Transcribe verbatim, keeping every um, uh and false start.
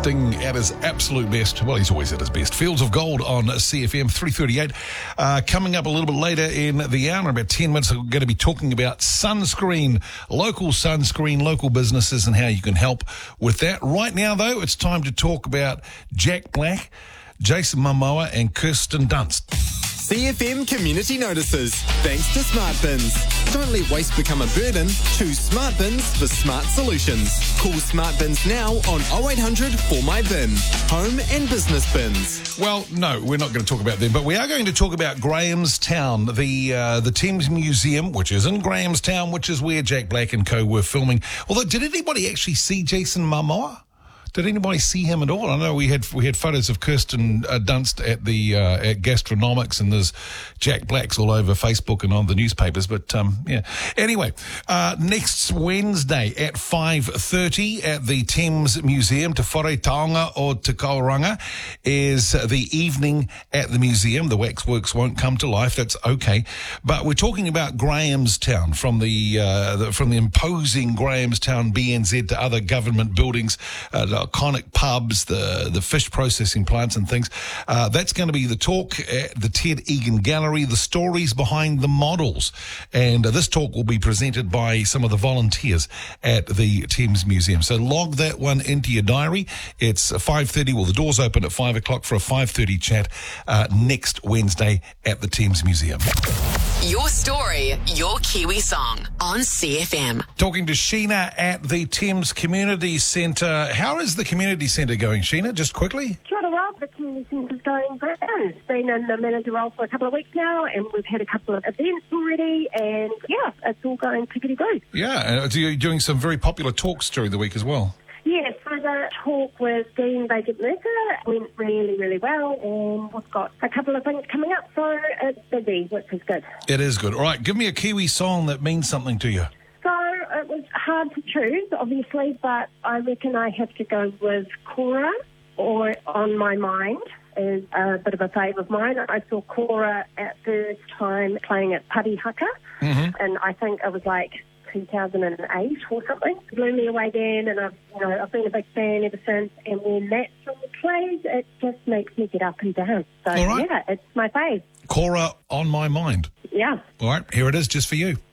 Sting at his absolute best. Well, he's always at his best. Fields of Gold on C F M three thirty-eight. Uh, coming up a little bit later in the hour, in about ten minutes, we're going to be talking about sunscreen, local sunscreen, local businesses and how you can help with that. Right now, though, it's time to talk about Jack Black, Jason Momoa and Kirsten Dunst. C F M Community Notices. Thanks to Smart Bins. Don't let waste become a burden. Choose Smart Bins for smart solutions. Call Smart Bins now on oh eight hundred four my bin. Home and business bins. Well, no, we're not going to talk about them, but we are going to talk about Grahamstown, the uh, the Thames Museum, which is in Grahamstown, which is where Jack Black and co were filming. Although, did anybody actually see Jason Momoa? Did anybody see him at all? I know we had we had photos of Kirsten uh, Dunst at the uh, at Gastronomics, and there's Jack Blacks all over Facebook and on the newspapers. But um, yeah. Anyway, uh, next Wednesday at five thirty at the Thames Museum, Te Whare Taonga or Te Kauranga, is the evening at the museum. The waxworks won't come to life. That's okay. But we're talking about Grahamstown, from the, uh, the from the imposing Grahamstown B N Z to other government buildings. Uh, iconic pubs, the the fish processing plants and things. Uh, that's going to be the talk at the Ted Egan Gallery, the stories behind the models. And uh, this talk will be presented by some of the volunteers at the Thames Museum. So log that one into your diary. It's five thirty. Well, the doors open at five o'clock for a five thirty chat uh, next Wednesday at the Thames Museum. Your story, your Kiwi song on C F M. Talking to Sheena at the Thames Community Centre. How is the community centre going, Sheena? Just quickly. Quite well. The community centre's going great. It's been in the manager role for a couple of weeks now, and we've had a couple of events already, and yeah, it's all going tickety-boo. Yeah, and you're doing some very popular talks during the week as well. Yeah, so the talk with Dean Bacon-Mercer went really, really well, and we've got a couple of things coming up, so it's busy, which is good. It is good. All right, give me a Kiwi song that means something to you. So it was hard to choose, obviously, but I reckon I have to go with Cora, or On My Mind is a bit of a favourite of mine. I saw Cora at first time playing at Pari Haka, mm-hmm. and I think it was like two thousand eight or something. It blew me away then, and I've, you know, I've been a big fan ever since. And when that song plays, it just makes me get up and dance. So, right. yeah, it's my fave. Cora, On My Mind. Yeah. All right, here it is just for you.